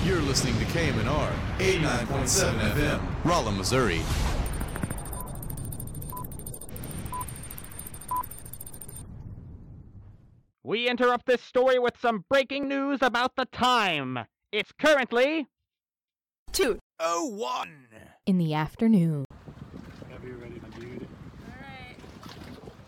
You're listening to KMNR 89.7 FM, Rolla, Missouri. We interrupt this story with some breaking news about the time. It's currently 2:01 in the afternoon.